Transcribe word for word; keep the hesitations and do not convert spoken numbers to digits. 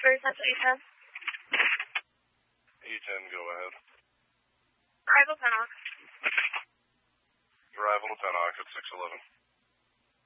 for Central E ten. E ten, go ahead. Arrival Pennock. Arrival to Pennock at six eleven.